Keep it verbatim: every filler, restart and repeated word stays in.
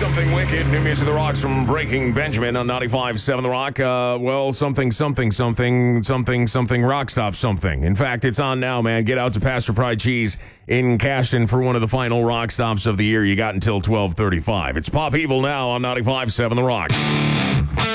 Something wicked. New music of the Rocks from Breaking Benjamin on ninety-five point seven The Rock. Uh, well, something, something, something, something, something, rock stop something. In fact, it's on now, man. Get out to Pastor Pride Cheese in Cashton for one of the final rock stops of the year. You got until twelve thirty-five. It's Pop Evil now on ninety-five point seven The Rock.